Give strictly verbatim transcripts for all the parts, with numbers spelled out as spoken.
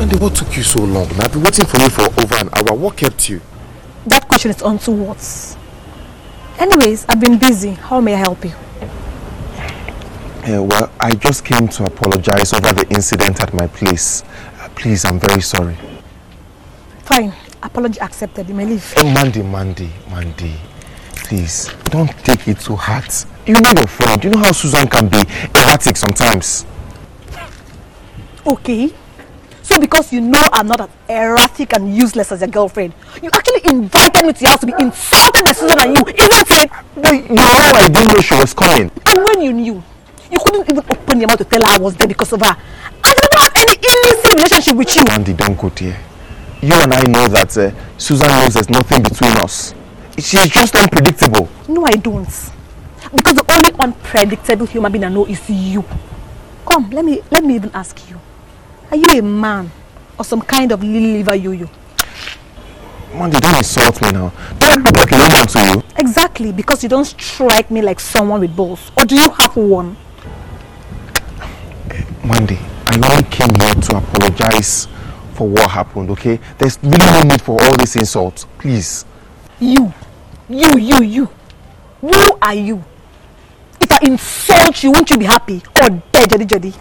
Mandy, what took you so long? I've been waiting for you for over an hour. What kept you? That question is on two words. Anyways, I've been busy. How may I help you? Yeah, well, I just came to apologize over the incident at my place. Uh, please, I'm very sorry. Fine. Apology accepted. You may leave. Hey, Mandy, Mandy, Mandy. Please, don't take it to heart. You know your friend. You know how Susan can be erratic sometimes. Okay. So because you know I'm not as erratic and useless as your girlfriend, you actually invited me to your house to be insulted by Susan and you. Is that it? But you know I didn't know she was coming. And when you knew, you couldn't even open your mouth to tell her I was there because of her. I did not have any illicit relationship with you. Mandy, don't go there. You and I know that uh, Susan knows there's nothing between us. She's just unpredictable. No, I don't. Because the only unpredictable human being I know is you. Come, let me let me even ask you. Are you a man or some kind of lily liver yo-yo? Mandy, don't insult me now. Don't look like a woman to you. Exactly, because you don't strike me like someone with balls. Or do you have one? Mandy, I only came here to apologize for what happened, okay? There's really no need for all this insult. Please. You. You, you, you. Who are you? If I insult you, won't you be happy? Or dead, Jedi Jedi?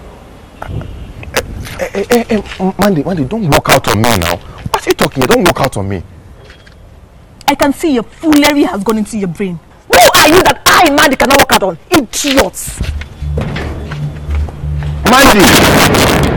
Hey, hey, hey, Mandy, Mandy, don't walk out on me now. What are you talking about? Don't walk out on me. I can see your foolery has gone into your brain. Who are you that I, Mandy, cannot walk out on? Idiots! Mandy!